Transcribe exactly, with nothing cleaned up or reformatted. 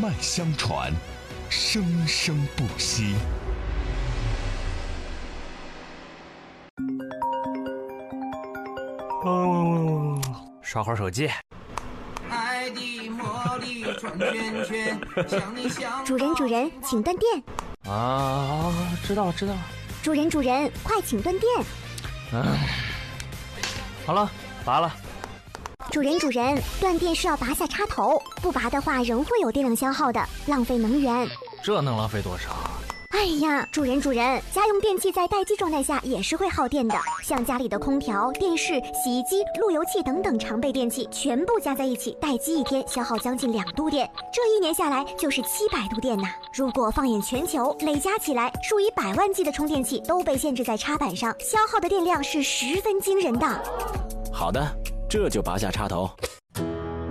脉相传，生生不息。 哦，刷会儿手机。 爱的魔力转圈圈，像你像主人主人，请断电。 啊，知道了知道了。 主人主人，快请断电。 嗯，好了，拔了。 主人主人，断电是要拔下插头，不拔的话仍会有电量消耗的，浪费能源。 这能浪费多少？ 哎呀，主人主人，家用电器在待机状态下也是会耗电的，像家里的空调、电视、洗衣机、路由器等等常备电器，全部加在一起，待机一天消耗将近两度电，这一年下来就是七百度电呐。如果放眼全球，累加起来，数以百万计的充电器都被限制在插板上，消耗的电量是十分惊人的。 好的，这就拔下插头。